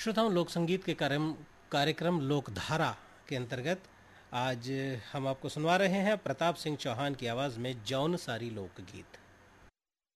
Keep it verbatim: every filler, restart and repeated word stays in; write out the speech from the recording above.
श्रोताओं, लोक संगीत के कार्यक्रम कार्यक्रम लोकधारा के अंतर्गत आज हम आपको सुनवा रहे हैं प्रताप सिंह चौहान की आवाज़ में जौन सारी लोकगीत।